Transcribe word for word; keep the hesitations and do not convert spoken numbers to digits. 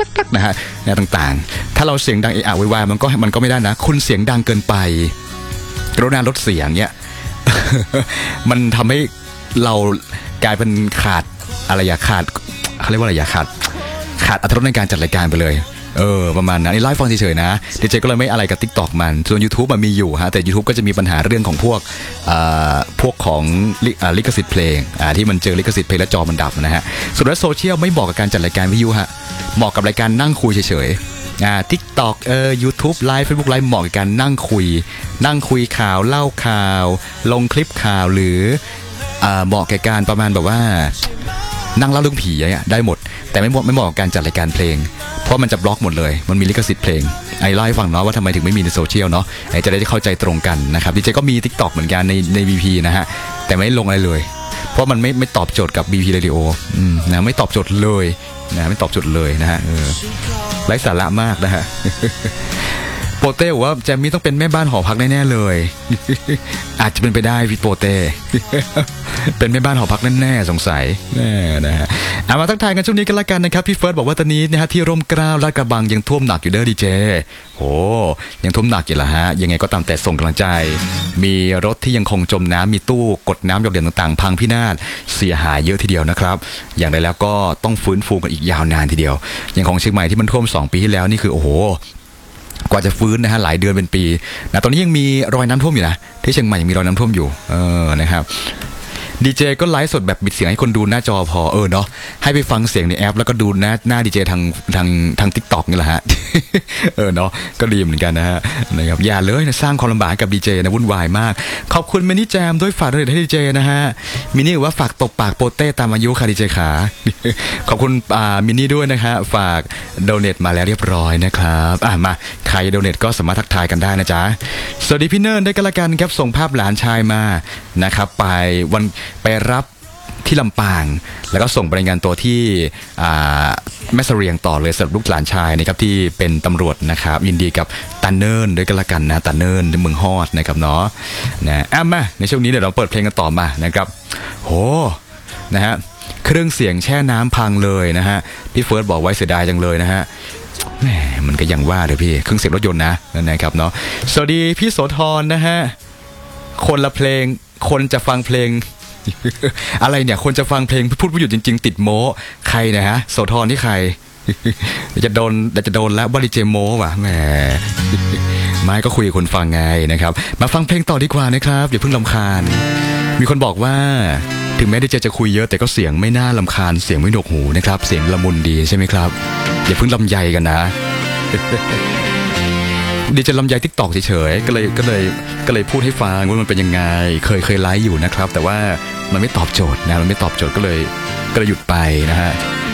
นะฮะต่างๆถ้าเราเสียงดังเอะอะวายมันก็มันก็ไม่ได้นะคุณเสียงดังเกินไปกรุณาลดเสียงเนี่ย มันทำให้เรากลายเป็นขาดอะไรอย่าขาดเขาเรียกว่าอะไรอย่าขาดขาดอรรถรสในการจัดรายการไปเลยเออประมาณนั้นนี่ไลฟ์ฟังเฉยๆนะดีเจก็เลยไม่อะไรกับ TikTok มันส่วน YouTube มันมีอยู่ฮะแต่ YouTube ก็จะมีปัญหาเรื่องของพวกพวกของลิขสิทธิ์เพลงที่มันเจอลิขสิทธิ์เพลงและจอมันดับนะฮะส่วนโซเชียลไม่เหมาะกับการจัดรายการวิทยุฮะเหมาะกับรายการนั่งคุยเฉยๆอ่า TikTok เออ YouTube ไลฟ์ Facebook ไลฟ์เหมาะกับการนั่งคุยนั่งคุยข่าวเล่าข่าวลงคลิปข่าวหรือเหมาะกับการประมาณแบบว่านั่งเล่าเรื่องผีอะไรเงี้ยได้หมดแต่ไม่เหมาะไม่เหมาะกับการจัดรายการเพลงเพราะมันจะบล็อกหมดเลยมันมีลิขสิทธิ์เพลงไอ้เล่าให้ฟังเนาะว่าทำไมถึงไม่มีในโซเชียลเนาะไอ้จะได้เข้าใจตรงกันนะครับดีเจก็มี TikTok เหมือนกันในใน บี พี นะฮะแต่ไม่ลงอะไรเลยเพราะมันไม่ไม่ตอบโจทย์กับ บี พี Radio อืมนะไม่ตอบโจทย์เลยนะไม่ตอบโจทย์เลยนะฮะเออไร้สาระมากนะฮะโปเต้บอกว่าแจมมี่ต้องเป็นแม่บ้านหอพักแน่ๆเลยอาจจะเป็นไปได้พี่โปเต้เป็นแม่บ้านหอพักแน่ๆสงสัยแน่นะฮะเอามาทักทายกันช่วงนี้กันละกันนะครับพี่เฟิร์สบอกว่าตอนนี้นะฮะที่ร่มเกล้าลาดกระบังยังท่วมหนักอยู่เด้อดีเจโหยังท่วมหนักอยู่ละฮะยังไงก็ตามแต่ส่งกำลังใจมีรถที่ยังคงจมน้ำมีตู้กดน้ำหยดเหรียญต่างๆพังพินาศเสียหายเยอะทีเดียวนะครับอย่างไรแล้วก็ต้องฟื้นฟูกันอีกยาวนานทีเดียวอย่างของเชียงใหม่ที่มันท่วมสองปีที่แล้วนี่คือโอ้โหกว่าจะฟื้นนะฮะหลายเดือนเป็นปีนะตอนนี้ยังมีรอยน้ำท่วมอยู่นะที่เชียงใหม่ยังมีรอยน้ำท่วมอยู่เออนะครับดีเจก็ไลฟ์สดแบบปิดเสียงให้คนดูหน้าจอพอเออเนาะให้ไปฟังเสียงในแอปแล้วก็ดูหน้าหน้าดีเจทางทางทาง TikTok นี่แหละฮะ เออเนาะก็ดีเหมือนกันนะฮะนะครับอย่าเลยนะสร้างความลำบากกับดีเจนะวุ่นวายมากขอบคุณมินิแจมด้วยฝากด้วยให้ดีเจนะฮะมินิว่าฝากตบปากโปเต้ตามอายุค่ะดีเจขา ขอบคุณอ่ามินิด้วยนะฮะฝากโดเนทมาแล้วเรียบร้อยนะครับอ่ะมาใครโดเนทก็สามารถทักทายกันได้นะจ๊ะสวัสดีพี่เนิร์ดได้กันละกันครับส่งภาพหลานชายมานะครับไปวันไปรับที่ลำปางแล้วก็ส่งไปรายงานตัวที่แม่เสรียงต่อเลยสำหรับลูกหลานชายนะครับที่เป็นตำรวจนะครับยินดีกับตาเนิร์ดด้วยกันละกันนะตาเนิร์ดในเมืองฮอดนะครับเนาะนะอ่ะมาในช่วงนี้เดี๋ยวเราเปิดเพลงกันต่อมานะครับโหนะฮะเครื่องเสียงแช่น้ำพังเลยนะฮะพี่เฟิร์สบอกไว้เสียดายจังเลยนะฮะแหมมันก็ยังว่าเลยพี่เครื่องเสียงรถยนต์นะนะครับเนาะสวัสดีพี่โสธรนะฮะคนละเพลงคนจะฟังเพลง อะไรเนี่ยคนจะฟังเพลงพูดไม่หยุดจริงๆติดโม้ใครนะฮะโสธรนี่ใคร จะโดนจะโดนแล้วบริเจโม้ว่ะแหม ไม่ก็คุยกับคนฟังไงนะครับมาฟังเพลงต่อดีกว่านะครับอย่าเพิ่งรำคาญมีคนบอกว่าถึงแม้ดีเจจะคุยเยอะแต่ก็เสียงไม่น่ารำคาญเสียงไม่หนวกหูนะครับเสียงละมุนดีใช่ไหมครับอย่าเพิ่งลำใยกันนะ ดีเจลำไย TikTok เฉยๆก็เลยก็เลยก็เลยพูดให้ฟังว่ามันเป็นยังไงเคยเคยไลฟ์อยู่นะครับแต่ว่ามันไม่ตอบโจทย์นะมันไม่ตอบโจทย์ก็เลยก็เลยหยุดไปนะฮะ